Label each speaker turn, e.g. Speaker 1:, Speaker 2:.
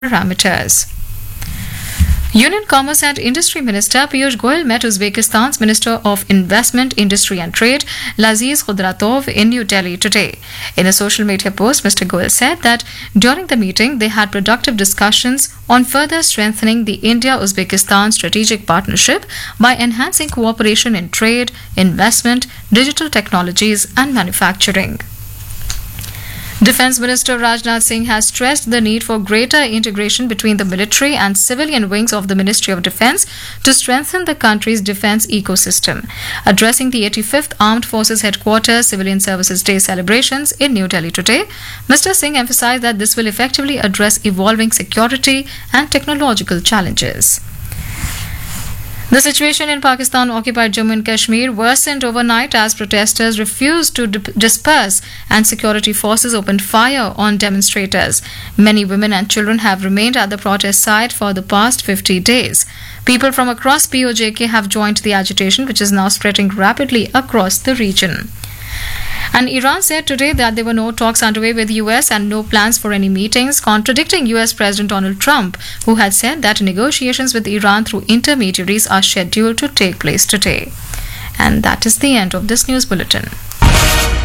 Speaker 1: parameters. Union Commerce and Industry Minister Piyush Goyal met Uzbekistan's Minister of Investment, Industry and Trade, Laziz Khudratov, in New Delhi today. In a social media post, Mr. Goyal said that during the meeting, they had productive discussions on further strengthening the India-Uzbekistan strategic partnership by enhancing cooperation in trade, investment, digital technologies and manufacturing. Defence Minister Rajnath Singh has stressed the need for greater integration between the military and civilian wings of the Ministry of Defence to strengthen the country's defence ecosystem. Addressing the 85th Armed Forces Headquarters Civilian Services Day celebrations in New Delhi today, Mr. Singh emphasised that this will effectively address evolving security and technological challenges. The situation in Pakistan-occupied Jammu and Kashmir worsened overnight as protesters refused to disperse and security forces opened fire on demonstrators. Many women and children have remained at the protest site for the past 50 days. People from across POJK have joined the agitation, which is now spreading rapidly across the region. And Iran said today that there were no talks underway with the US and no plans for any meetings, contradicting US President Donald Trump, who had said that negotiations with Iran through intermediaries are scheduled to take place today. And that is the end of this news bulletin.